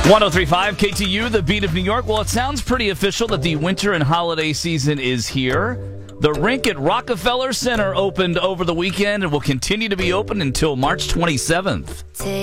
1035 KTU, the beat of New York. Well, it sounds pretty official that the winter and holiday season is here. The rink at Rockefeller Center opened over the weekend and will continue to be open until March 27th.